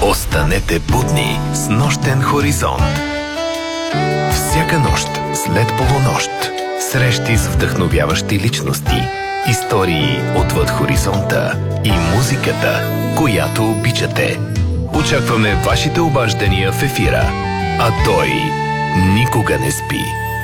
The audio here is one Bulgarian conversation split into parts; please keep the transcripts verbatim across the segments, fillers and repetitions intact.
Останете будни с нощен хоризонт. Всяка нощ след полунощ срещи с вдъхновяващи личности, истории отвъд хоризонта и музиката, която обичате. Очакваме вашите обаждания в ефира, а той никога не спи.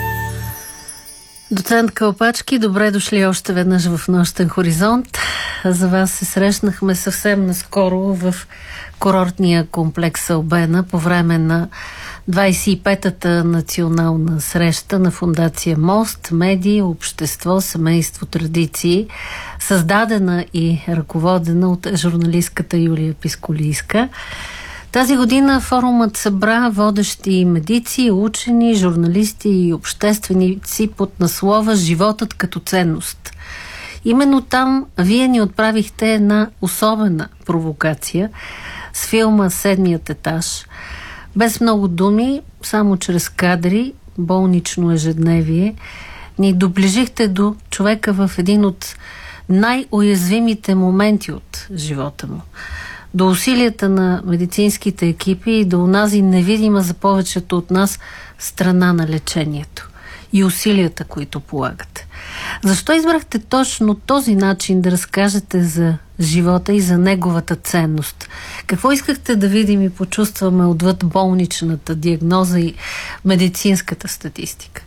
Доцент Калпачки, добре дошли още веднъж в нощен хоризонт. За вас се срещнахме съвсем наскоро в курортния комплекс Албена по време на двадесет и петата национална среща на Фондация Мост, медии, общество, семейство, традиции, създадена и ръководена от журналистката Юлия Писколийска. Тази година форумът събра водещи медици, учени, журналисти и общественици под наслова «Животът като ценност». Именно там вие ни отправихте една особена провокация с филма «Седмият етаж». Без много думи, само чрез кадри, болнично ежедневие, ни доближихте до човека в един от най-уязвимите моменти от живота му. До усилията на медицинските екипи и до онази невидима за повечето от нас страна на лечението и усилията, които полагате. Защо избрахте точно този начин да разкажете за живота и за неговата ценност? Какво искахте да видим и почувстваме отвъд болничната диагноза и медицинската статистика?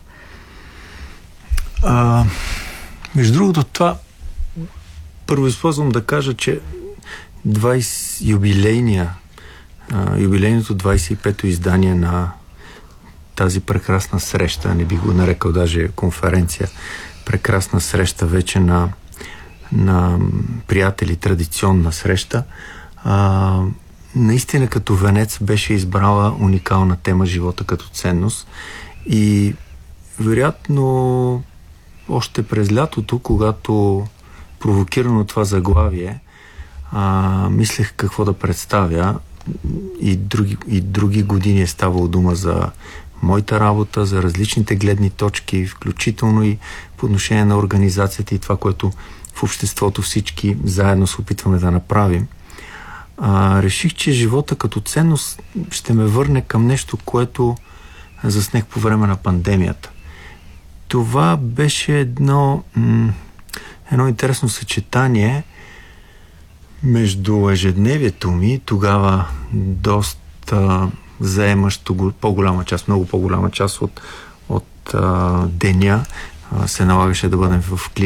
А, между другото, това първо използвам да кажа, че двадесет юбилейния, а, юбилейното двадесет и пето издание на тази прекрасна среща, не би го нарекал даже конференция, прекрасна среща вече на, на приятели, традиционна среща, а, наистина като венец беше избрала уникална тема живота като ценност и вероятно още през лятото, когато провокирано това заглавие, а, мислех какво да представя и други, и други години е ставало дума за моята работа, за различните гледни точки, включително и по отношение на организацията и това, което в обществото всички заедно се опитваме да направим. А, реших, че живота като ценност ще ме върне към нещо, което заснех по време на пандемията. Това беше едно, м- едно интересно съчетание между ежедневието ми, тогава доста заемащо по-голяма част, много по-голяма част от, от а, деня а, се налагаше да бъдем в клиnika